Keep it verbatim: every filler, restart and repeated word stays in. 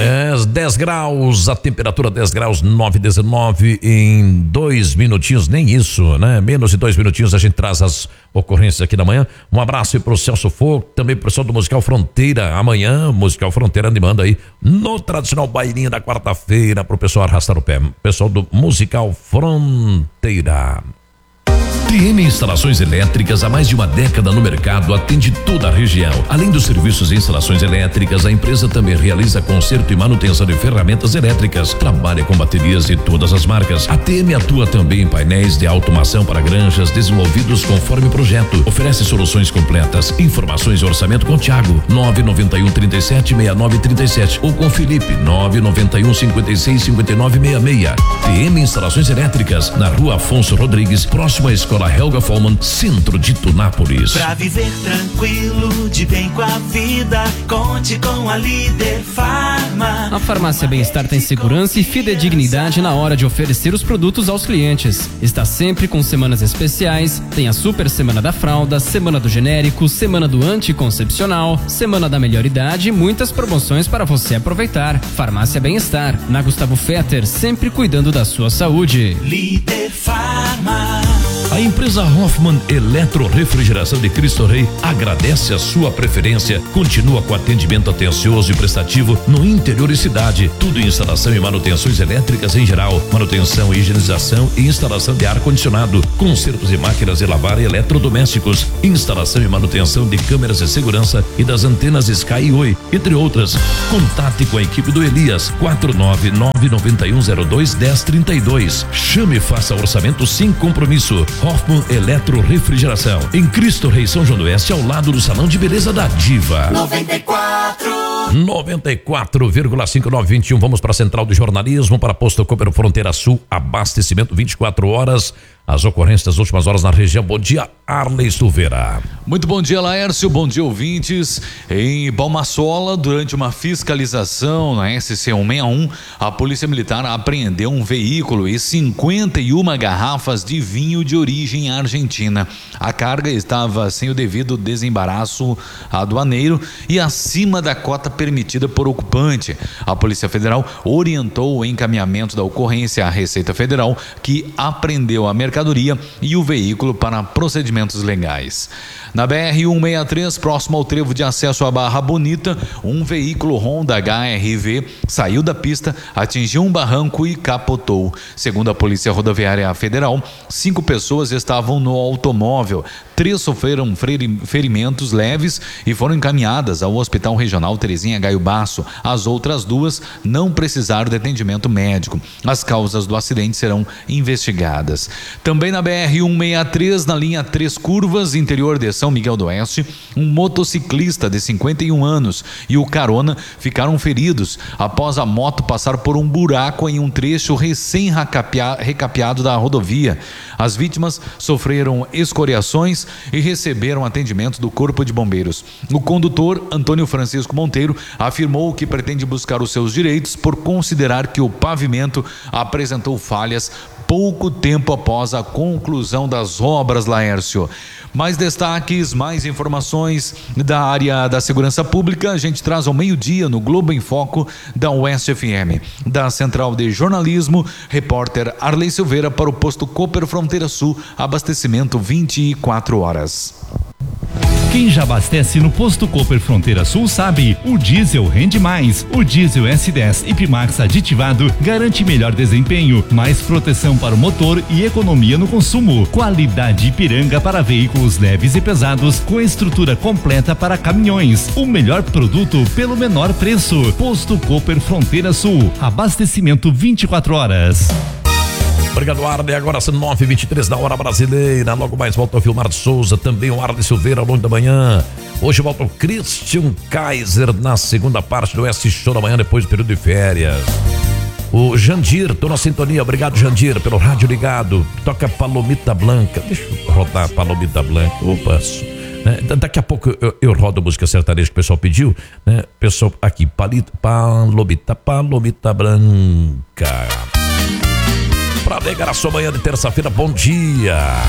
É, dez graus, a temperatura dez graus, nove e dezenove, em dois minutinhos, nem isso, né? Menos de dois minutinhos a gente traz as ocorrências aqui da manhã. Um abraço aí pro Celso Fogo, também pro pessoal do Musical Fronteira. Amanhã, Musical Fronteira animando aí no tradicional bailinho da quarta-feira pro pessoal arrastar o pé. Pessoal do Musical Fronteira. T M Instalações Elétricas, há mais de uma década no mercado, atende toda a região. Além dos serviços de instalações elétricas, a empresa também realiza conserto e manutenção de ferramentas elétricas. Trabalha com baterias de todas as marcas. A T M atua também em painéis de automação para granjas desenvolvidos conforme projeto. Oferece soluções completas. Informações e orçamento com Thiago, nove nove um, trinta e sete, sessenta e nove trinta e sete, ou com Felipe, nove nove um, cinquenta e seis, cinquenta e nove sessenta e seis. T M Instalações Elétricas, na Rua Afonso Rodrigues, próximo à Escola Helga Follman, centro de Tunápolis. Pra viver tranquilo, de bem com a vida, conte com a Líder Farma. A Farmácia Bem-Estar tem segurança e fidedignidade na hora de oferecer os produtos aos clientes. Está sempre com semanas especiais, tem a Super Semana da Fralda, Semana do Genérico, Semana do Anticoncepcional, Semana da Melhor Idade e muitas promoções para você aproveitar. Farmácia Bem-Estar, na Gustavo Fetter, sempre cuidando da sua saúde. Líder Farma. A empresa Hoffman Eletrorefrigeração de Cristo Rei agradece a sua preferência. Continua com atendimento atencioso e prestativo no interior e cidade. Tudo em instalação e manutenções elétricas em geral. Manutenção, higienização e instalação de ar-condicionado. Consertos de máquinas de lavar e eletrodomésticos. Instalação e manutenção de câmeras de segurança e das antenas Sky e Oi, entre outras. Contate com a equipe do Elias, quatro nove nove, nove um zero dois, um zero três dois. Chame e faça orçamento sem compromisso. Hoffman Eletrorefrigeração, em Cristo Rei, São João do Oeste, ao lado do Salão de Beleza da Diva. noventa e quatro noventa e quatro vírgula cinco nove vinte e um. Vamos para a Central de Jornalismo, para Posto Cooper Fronteira Sul, abastecimento vinte e quatro horas. As ocorrências das últimas horas na região. Bom dia, Arley Silveira. Muito bom dia, Laércio. Bom dia, ouvintes. Em Balmassola, durante uma fiscalização na S C cento e sessenta e um, a Polícia Militar apreendeu um veículo e cinquenta e uma garrafas de vinho de origem argentina. A carga estava sem o devido desembaraço aduaneiro e acima da cota permitida por ocupante. A Polícia Federal orientou o encaminhamento da ocorrência à Receita Federal, que apreendeu a mercadoria e o veículo para procedimentos legais. Na B R cento e sessenta e três, próximo ao trevo de acesso à Barra Bonita, um veículo Honda H R V saiu da pista, atingiu um barranco e capotou. Segundo a Polícia Rodoviária Federal, cinco pessoas estavam no automóvel. Três sofreram ferimentos leves e foram encaminhadas ao Hospital Regional Terezinha Gaio Basso. As outras duas não precisaram de atendimento médico. As causas do acidente serão investigadas. Também na B R cento e sessenta e três, na linha Três Curvas, interior de São Miguel do Oeste, um motociclista de cinquenta e um anos e o carona ficaram feridos após a moto passar por um buraco em um trecho recém-recapeado da rodovia. As vítimas sofreram escoriações e receberam atendimento do Corpo de Bombeiros. O condutor, Antônio Francisco Monteiro, afirmou que pretende buscar os seus direitos por considerar que o pavimento apresentou falhas pouco tempo após a conclusão das obras, Laércio. Mais destaques, mais informações da área da segurança pública, a gente traz ao meio-dia no Globo em Foco da Oeste F M. Da Central de Jornalismo, repórter Arley Silveira para o Posto Cooper Fronteira Sul, abastecimento vinte e quatro horas. Quem já abastece no Posto Cooper Fronteira Sul sabe, o diesel rende mais. O diesel S dez Ipmax aditivado garante melhor desempenho, mais proteção para o motor e economia no consumo. Qualidade Ipiranga para veículos leves e pesados, com estrutura completa para caminhões. O melhor produto pelo menor preço. Posto Cooper Fronteira Sul, abastecimento vinte e quatro horas. Obrigado, Arley. Agora são nove e vinte e três da hora brasileira. Logo mais volta o Vilmar de Souza, também o Arley Silveira ao longo da manhã. Hoje volta o Christian Kaiser na segunda parte do S Show da manhã, depois do período de férias. O Jandir, tô na sintonia. Obrigado, Jandir, pelo rádio ligado. Toca Palomita Blanca. Deixa eu rodar Palomita Blanca. Opa. Né? Daqui a pouco eu, eu rodo a música sertaneja que o pessoal pediu, né? Pessoal aqui, Palita, Palomita, Palomita Branca. Para negar a sua manhã de terça-feira, bom dia.